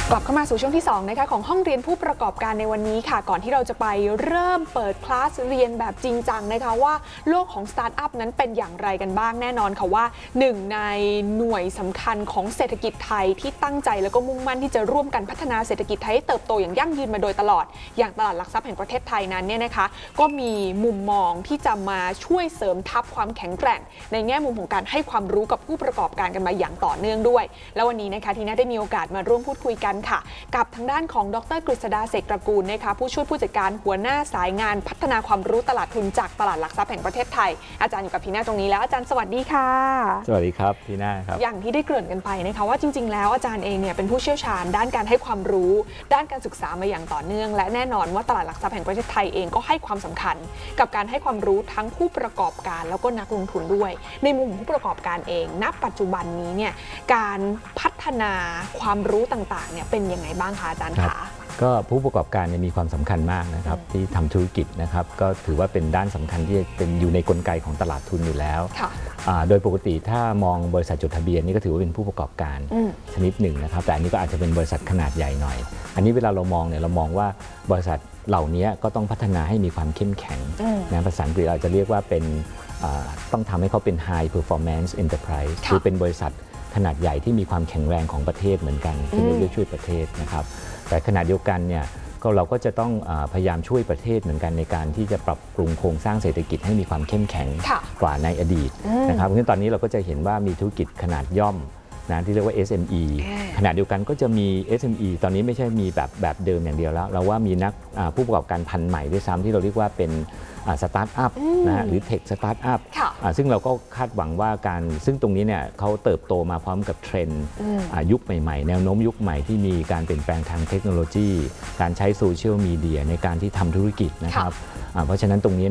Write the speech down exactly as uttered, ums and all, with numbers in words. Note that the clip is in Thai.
กลับเข้ามาสู่ช่วงที่สองนะคะของห้องเรียนผู้ประกอบการในวันนี้ค่ะก่อนที่เราจะไปเริ่มเปิดคลาสเรียนแบบจริงจังนะคะว่าโลกของสตาร์ทอัพนั้นเป็นอย่างไรกันบ้างแน่นอนค่ะว่าหนึ่งในหน่วยสำคัญของเศรษฐกิจไทยที่ตั้งใจแล้วก็มุ่งมั่นที่จะร่วมกันพัฒนาเศรษฐกิจไทยให้เติบโตอย่างยั่งยืนมาโดยตลอดอย่างตลาดหลักทรัพย์แห่งประเทศไทยนั้นเนี่ยนะคะก็มีมุมมองที่จะมาช่วยเสริมทัพความแข็งแกร่งในแง่มุมของการให้ความรู้กับผู้ประกอบการกันมาอย่างต่อเนื่องด้วยแล้ววันนี้นะคะทีน่าได้มีโอกาสมาร่วมพูดคุยกันค่ะกับทางด้านของดร.กฤษดาเสกตระกูลนะคะผู้ช่วยผู้จัดการหัวหน้าสายงานพัฒนาความรู้ตลาดทุนจากตลาดหลักทรัพย์แห่งประเทศไทยอาจารย์อยู่กับทีน่าตรงนี้แล้วอาจารย์สวัสดีค่ะสวัสดีครับทีน่าครับอย่างที่ได้เกริ่นกันไปนะคะว่าจริงๆแล้วอาจารย์เองเนี่ยเป็นผู้เชี่ยวชาญด้านการให้ความรู้ด้านการศึกษามาอย่างต่อเนื่องและแน่นอนว่าตลาดหลักทรัพย์แห่งประเทศไทยเองก็ให้ความสำคัญกับการให้ความรู้ทั้งผู้ประกอบการแล้วก็นักลงทุนด้วยในมุมของผู้ประกอบการเองณปัจจุบันนี้เนี่ยการพัฒนาความรู้ต่างๆเนี่ยเป็นยังไงบ้างคะอาจารย์คะก็ผู้ประกอบการมีความสำคัญมากนะครับที่ทำธุรกิจนะครับก็ถือว่าเป็นด้านสำคัญที่เป็นอยู่ในกลไกของตลาดทุนอยู่แล้วโดยปกติถ้ามองบริษัทจดทะเบียนนี่ก็ถือว่าเป็นผู้ประกอบการชนิดหนึ่งนะครับแต่อันนี้ก็อาจจะเป็นบริษัทขนาดใหญ่หน่อยอันนี้เวลาเรามองเนี่ยเรามองว่าบริษัทเหล่านี้ก็ต้องพัฒนาให้มีความเข้มแข็งนะภาษาอังกฤษเราจะเรียกว่าเป็นต้องทำให้เขาเป็น high performance enterprise คือเป็นบริษัทขนาดใหญ่ที่มีความแข็งแรงของประเทศเหมือนกันที่เรียกช่วยประเทศนะครับแต่ขณะเดียวกันเนี่ยก็เราก็จะต้องพยายามช่วยประเทศเหมือนกันในการที่จะปรับปรุงโครงสร้างเศรษฐกิจให้มีความเข้มแข็งกว่าในอดีตนะครับเพราะฉะนั้นตอนนี้เราก็จะเห็นว่ามีธุรกิจขนาดย่อมนะที่เรียกว่า เอส เอ็ม อี ขณะเดียวกันก็จะมี เอส เอ็ม อี ตอนนี้ไม่ใช่มีแบบแบบเดิมอย่างเดียวแล้วเราว่ามีนักผู้ประกอบการพันธุ์ใหม่ด้วยซ้ำที่เราเรียกว่าเป็นสตาร์ทอัพนะฮะหรือเทคสตาร์ทอัพซึ่งเราก็คาดหวังว่าการซึ่งตรงนี้เนี่ยเขาเติบโตมาพร้อมกับเทรนด์ยุคใหม่ๆแนวโน้มยุคใหม่ที่มีการเปลี่ยนแปลงทางเทคโนโลยีการใช้โซเชียลมีเดียในการที่ทำธุรกิจนะครับเพราะฉะนั้นตรงนี้